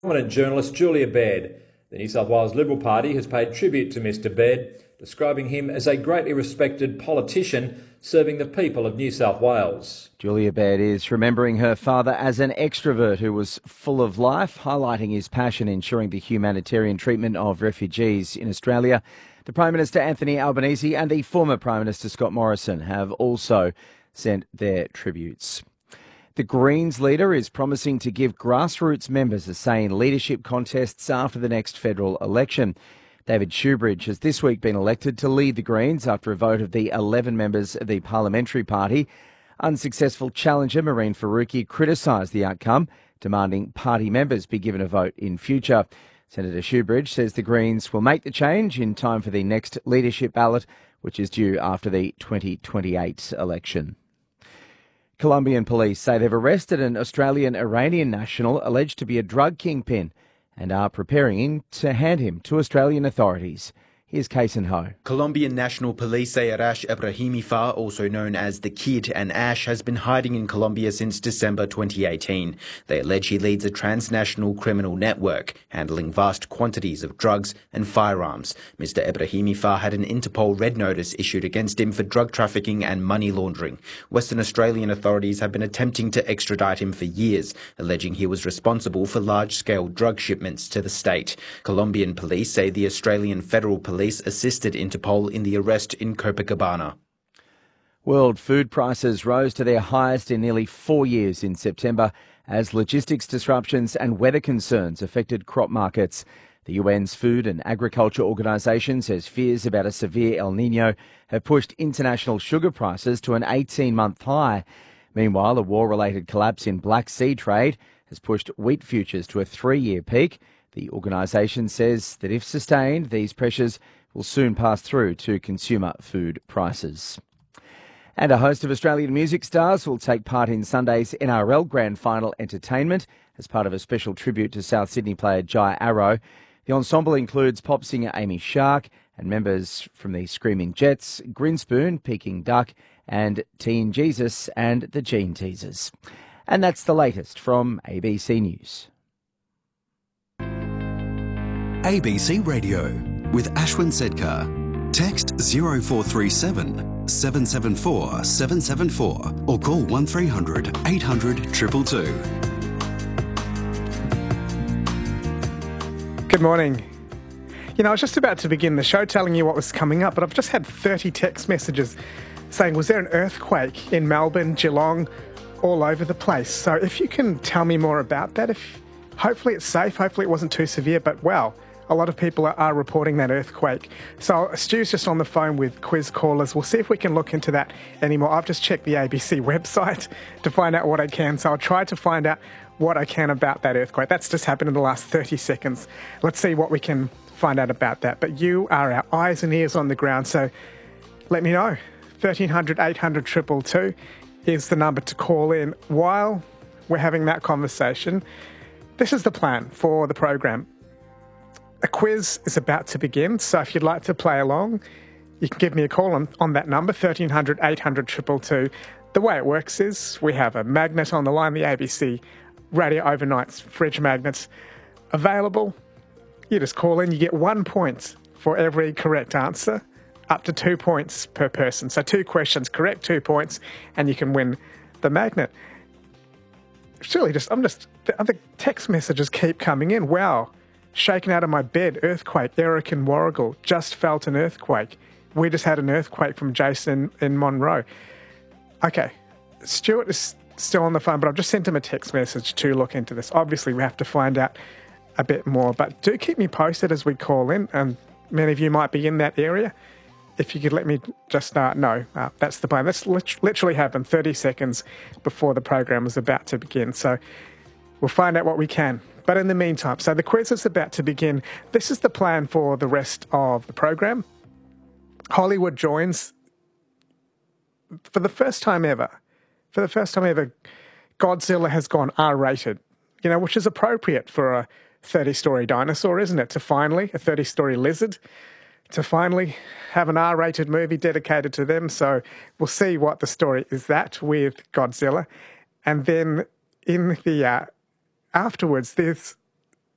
Prominent journalist Julia Baird. The New South Wales Liberal Party has paid tribute to Mr Baird, describing him as a greatly respected politician serving the people of New South Wales. Julia Baird is remembering her father as an extrovert who was full of life, highlighting his passion ensuring the humanitarian treatment of refugees in Australia. The Prime Minister Anthony Albanese and the former Prime Minister Scott Morrison have also sent their tributes. The Greens leader is promising to give grassroots members a say in leadership contests after the next federal election. David Shoebridge has this week been elected to lead the Greens after a vote of the 11 members of the parliamentary party. Unsuccessful challenger Mehreen Faruqi criticised the outcome, demanding party members be given a vote in future. Senator Shoebridge says the Greens will make the change in time for the next leadership ballot, which is due after the 2028 election. Colombian police say they've arrested an Australian-Iranian national alleged to be a drug kingpin and are preparing to hand him to Australian authorities. Here's Kason Ho. Colombian National Police say Arash Ebrahimi Fa, also known as the Kid and Ash, has been hiding in Colombia since December 2018. They allege he leads a transnational criminal network, handling vast quantities of drugs and firearms. Mr. Ebrahimi Fa had an Interpol red notice issued against him for drug trafficking and money laundering. Western Australian authorities have been attempting to extradite him for years, alleging he was responsible for large-scale drug shipments to the state. Colombian police say the Australian Federal Police assisted Interpol in the arrest in Copacabana. World food prices rose to their highest in nearly 4 years in September as logistics disruptions and weather concerns affected crop markets. The UN's Food and Agriculture Organization says fears about a severe El Nino have pushed international sugar prices to an 18-month high. Meanwhile, a war-related collapse in Black Sea trade has pushed wheat futures to a 3-year peak. The organisation says that if sustained, these pressures will soon pass through to consumer food prices. And a host of Australian music stars will take part in Sunday's NRL Grand Final entertainment as part of a special tribute to South Sydney player Jai Arrow. The ensemble includes pop singer Amy Shark and members from the Screaming Jets, Grinspoon, Peking Duck and Teen Jesus and the Gene Teasers. And that's the latest from ABC News. ABC Radio with Ashwin Sedkar. Text 0437 774 774 or call 1300 800 222. Good morning. I was just about to begin the show telling you what was coming up, but I've just had 30 text messages saying, was there an earthquake in Melbourne, Geelong, all over the place? So if you can tell me more about that, hopefully it's safe, hopefully it wasn't too severe, but wow, a lot of people are reporting that earthquake. So Stu's just on the phone with quiz callers. We'll see if we can look into that anymore. I've just checked the ABC website to find out what I can. So I'll try to find out what I can about that earthquake. That's just happened in the last 30 seconds. Let's see what we can find out about that. But you are our eyes and ears on the ground. So let me know. 1300 800 222 is the number to call in while we're having that conversation. This is the plan for the program. A quiz is about to begin, so if you'd like to play along, you can give me a call on that number, 1300 800 222. The way it works is we have a magnet on the line, the ABC Radio Overnight's fridge magnets available. You just call in, you get 1 point for every correct answer, up to 2 points per person. So 2 questions correct, 2 points, and you can win the magnet. Surely the text messages keep coming in. Wow. Shaken out of my bed, earthquake, Eric in Warragul, just felt an earthquake. We just had an earthquake from Jason in Monroe. Okay, Stuart is still on the phone, but I've just sent him a text message to look into this. Obviously, we have to find out a bit more, but do keep me posted as we call in, and many of you might be in that area. If you could let me just know, that's the plan. This literally happened 30 seconds before the program was about to begin, so we'll find out what we can. But in the meantime, so the quiz is about to begin. This is the plan for the rest of the program. Hollywood joins for the first time ever. Godzilla has gone R-rated, which is appropriate for a 30-story dinosaur, isn't it? A 30-story lizard, to finally have an R-rated movie dedicated to them. So we'll see what the story is with Godzilla. And then in the afterwards, there's